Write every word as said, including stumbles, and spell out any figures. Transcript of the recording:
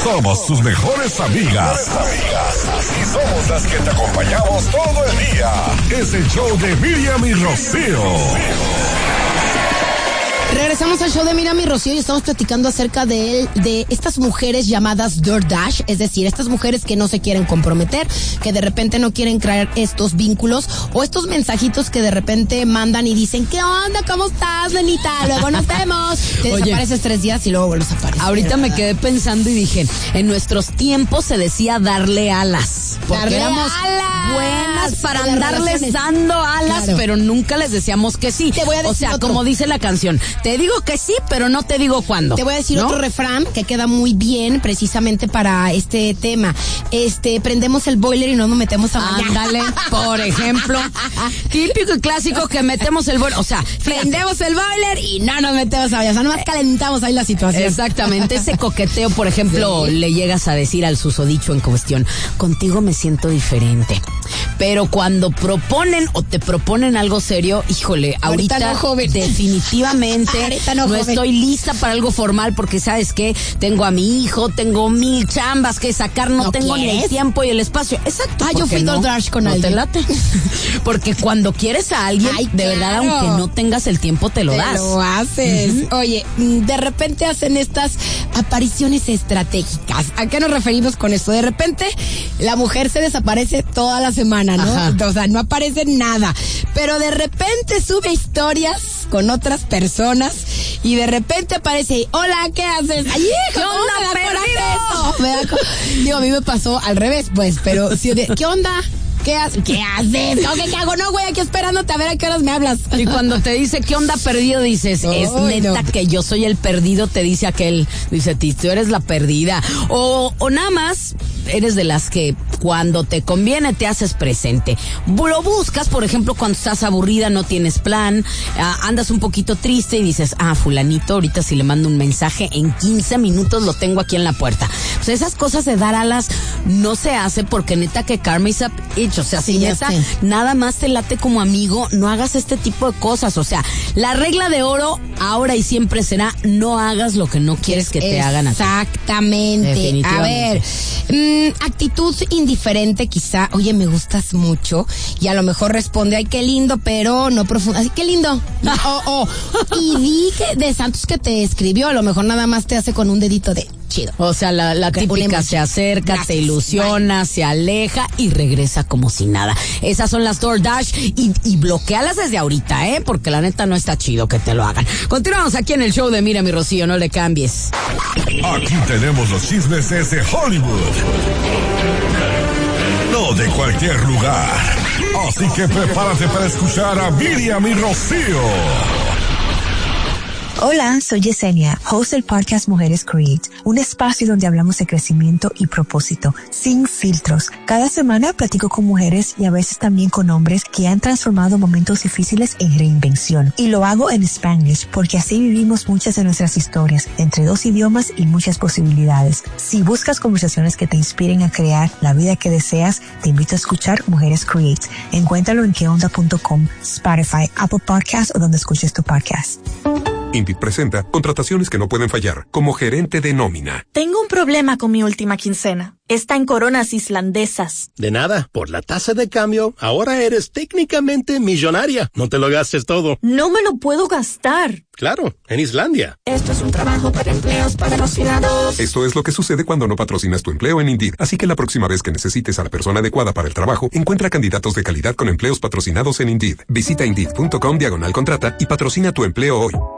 Somos tus mejores amigas. Y somos las que te acompañamos todo el día. Es el show de Miriam y Rocío. Regresamos al show de Miriam y Rocío y estamos platicando acerca de, de estas mujeres llamadas DoorDash, es decir, estas mujeres que no se quieren comprometer, que de repente no quieren crear estos vínculos o estos mensajitos que de repente mandan y dicen, ¿qué onda? ¿Cómo estás, nenita? Luego nos vemos. Te Oye, desapareces tres días y luego vuelves a aparecer. Ahorita me quedé pensando y dije, en nuestros tiempos se decía darle alas. Porque darle éramos alas. buenas para Las andarles relaciones. dando alas, Claro. pero nunca les decíamos que sí. Te voy a decir o sea, otro. como dice la canción, te digo que sí, pero no te digo cuándo. Te voy a decir ¿no? otro refrán que queda muy bien precisamente para este tema. Este, prendemos el boiler y no nos metemos a bañar. Ándale, por ejemplo. Típico y clásico que metemos el boiler. O sea, prendemos el boiler y no nos metemos a bañar. O sea, nomás calentamos ahí la situación. Exactamente, ese coqueteo, por ejemplo, sí. Le llegas a decir al susodicho en cuestión, contigo me siento diferente. Pero cuando proponen o te proponen algo serio, híjole, ahorita, ahorita no, joven. definitivamente ahorita no, no joven. estoy lista para algo formal porque, ¿sabes qué? Tengo a mi hijo, tengo mil chambas que sacar, no, ¿No tengo quieres? ni el tiempo y el espacio. Exacto. Ah, yo fui no, DoorDash con no alguien. te late. Porque cuando quieres a alguien, Ay, de verdad, claro. aunque no tengas el tiempo, te lo Te das. lo haces. Uh-huh. Oye, de repente hacen estas apariciones estratégicas. ¿A qué nos referimos con esto? De repente la mujer se desaparece toda la semana, ¿no? Ajá. O sea, no aparece nada. Pero de repente sube historias con otras personas y de repente aparece ahí, hola, ¿qué haces? Ay, hijo, ¿Qué ¿cómo onda, me da perdido? coraje eso? Me da co- Digo, a mí me pasó al revés, pues, pero sí, de, ¿qué onda? ¿Qué, ha- ¿Qué haces? ¿Qué, ¿Qué hago? No, güey, aquí esperándote a ver a qué horas me hablas. Y cuando te dice qué onda perdido, dices, Ay, es neta no. que yo soy el perdido, te dice aquel, dice, ti, tú eres la perdida. O, o nada más, eres de las que cuando te conviene te haces presente. Lo buscas, por ejemplo, cuando estás aburrida, no tienes plan, ah, andas un poquito triste y dices, ah, fulanito, ahorita si le mando un mensaje, en quince minutos lo tengo aquí en la puerta. Pues esas cosas de dar alas no se hace porque neta que karma is up itch. O sea, si Sí, ya neta sé. nada más te late como amigo, no hagas este tipo de cosas. O sea, la regla de oro ahora y siempre será, no hagas lo que no quieres que te hagan a ti. Exactamente. A ver, Definitivamente. mmm, actitud indiferente quizá, oye, me gustas mucho, y a lo mejor responde, ay, qué lindo, pero no profundo, así, qué lindo. O, o, y di que de Santos que te escribió, a lo mejor nada más te hace con un dedito de chido. O sea, la, la típica se acerca, Gracias, te ilusiona, bye. se aleja y regresa como si nada. Esas son las DoorDash y, y bloquealas desde ahorita, ¿eh? Porque la neta no está chido que te lo hagan. Continuamos aquí en el show de Mira mi Rocío, no le cambies. Aquí tenemos los chismes desde Hollywood. No de cualquier lugar. Así que prepárate para escuchar a Miriam y Rocío. Hola, soy Yesenia, host del podcast Mujeres Create, un espacio donde hablamos de crecimiento y propósito, sin filtros. Cada semana platico con mujeres y a veces también con hombres que han transformado momentos difíciles en reinvención. Y lo hago en Spanglish porque así vivimos muchas de nuestras historias, entre dos idiomas y muchas posibilidades. Si buscas conversaciones que te inspiren a crear la vida que deseas, te invito a escuchar Mujeres Create. Encuéntralo en que onda punto com, Spotify, Apple Podcasts o donde escuches tu podcast. Indeed presenta contrataciones que no pueden fallar como gerente de nómina. Tengo un problema con mi última quincena. Está en coronas islandesas. De nada, por la tasa de cambio, ahora eres técnicamente millonaria. No te lo gastes todo. No me lo puedo gastar. Claro, en Islandia. Esto es un trabajo para empleos patrocinados. Esto es lo que sucede cuando no patrocinas tu empleo en Indeed. Así que la próxima vez que necesites a la persona adecuada para el trabajo, encuentra candidatos de calidad con empleos patrocinados en Indeed. Visita Indeed punto com diagonal contrata y patrocina tu empleo hoy.